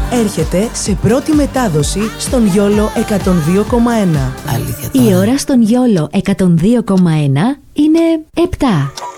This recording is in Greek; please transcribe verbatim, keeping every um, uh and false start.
έρχεται σε πρώτη μετάδοση στον Γιόλο εκατόν δύο κόμμα ένα. Αλήθεια τώρα. Η ώρα στον Γιόλο εκατόν δύο κόμμα ένα είναι επτά.